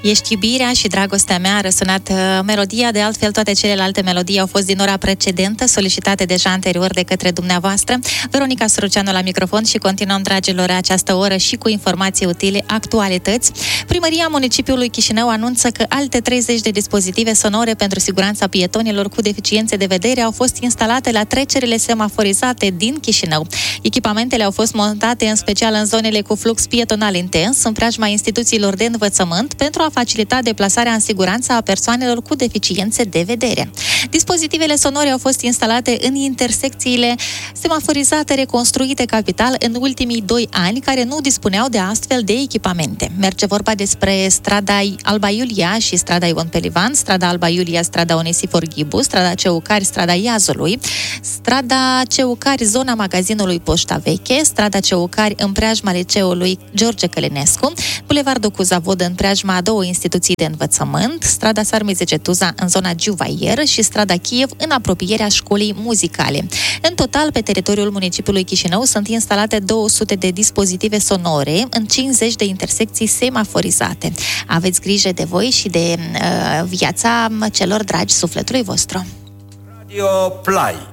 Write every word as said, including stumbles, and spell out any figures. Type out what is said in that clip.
Ești iubirea și dragostea mea, a răsunat melodia, de altfel toate celelalte melodii au fost din ora precedentă, solicitate deja anterior de către dumneavoastră. Veronica Suruceanu la microfon și continuăm, dragilor, această oră și cu informații utile, actualități. Primăria Municipiului Chișinău anunță că alte treizeci de dispozitive sonore pentru siguranța pietonilor cu deficiențe de vedere au fost instalate la trecerile semaforizate din Chișinău. Echipamentele au fost montate în special în zonele cu flux pietonal intens, în preajma instituțiilor de învățământ, pentru a facilita deplasarea în siguranță a persoanelor cu deficiențe de vedere. Dispozitivele sonore au fost instalate în intersecțiile semaforizate reconstruite capital în ultimii doi ani, care nu dispuneau de astfel de echipamente. Merge vorba despre strada Alba Iulia și strada Ion Pelivan, strada Alba Iulia, strada Onesifor Ghibu, strada Ceucari, strada Iazului, strada Ceucari, zona magazinului Poșta Veche, strada Ceucari în preajma liceului George Călinescu, bulevardul Cuzavod în preajma a două instituții de învățământ, strada Sarmize-Cetuza în zona Giuvaier și strada Kiev în apropierea școlii muzicale. În total, pe teritoriul municipiului Chișinău sunt instalate două sute de dispozitive sonore în cincizeci de intersecții semaforizate. Aveți grijă de voi și de uh, viața celor dragi sufletului vostru. Radio Play.